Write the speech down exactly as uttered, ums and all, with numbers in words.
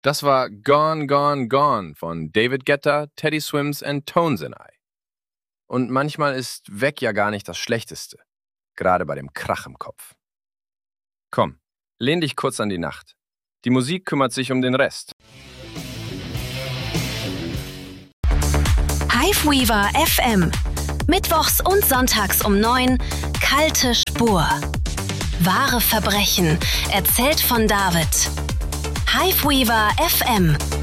Das war Gone, Gone, Gone von David Guetta, Teddy Swims and Tones and I. Und manchmal ist weg ja gar nicht das Schlechteste, gerade bei dem Krach im Kopf. Komm, lehn dich kurz an die Nacht. Die Musik kümmert sich um den Rest. Hiveweaver F M. Mittwochs und sonntags um neun. Kalte Spur. Wahre Verbrechen. Erzählt von David. Hiveweaver F M.